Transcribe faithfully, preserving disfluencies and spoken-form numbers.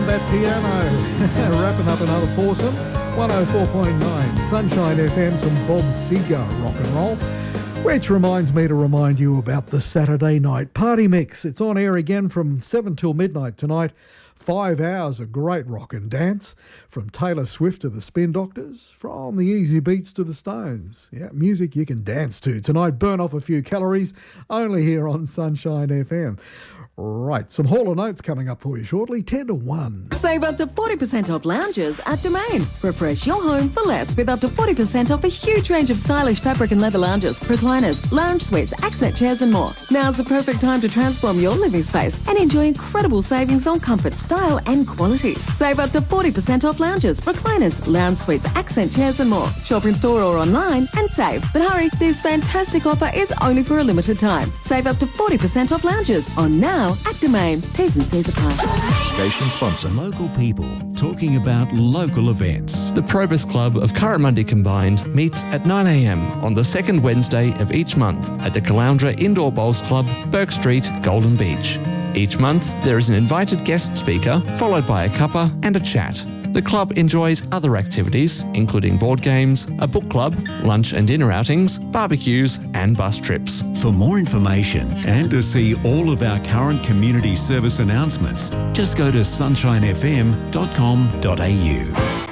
that piano. Wrapping up another foursome. one oh four point nine Sunshine F M, some Bob Seger rock and roll. Which reminds me to remind you about the Saturday night party mix. It's on air again from seven till midnight tonight. Five hours of great rock and dance, from Taylor Swift to the Spin Doctors, from the Easy Beats to the Stones. Yeah, music you can dance to tonight. Burn off a few calories, only here on Sunshine F M. Right, some Hall and Oates coming up for you shortly, ten to one. Save up to forty percent off lounges at Domain. Refresh your home for less with up to forty percent off a huge range of stylish fabric and leather lounges, recliners, lounge suites, accent chairs and more. Now's the perfect time to transform your living space and enjoy incredible savings on comfort, style and quality. Save up to forty percent off lounges, recliners, lounge suites, accent chairs and more. Shop in store or online and save. But hurry, this fantastic offer is only for a limited time. Save up to forty percent off lounges on now at Domain. T's and C's apply. Station sponsor. Local people talking about local events. The Probus Club of Currimundi Combined meets at nine a m on the second Wednesday of each month at the Caloundra Indoor Bowls Club, Burke Street, Golden Beach. Each month, there is an invited guest speaker, followed by a cuppa and a chat. The club enjoys other activities, including board games, a book club, lunch and dinner outings, barbecues and bus trips. For more information and to see all of our current community service announcements, just go to sunshine f m dot com dot a u.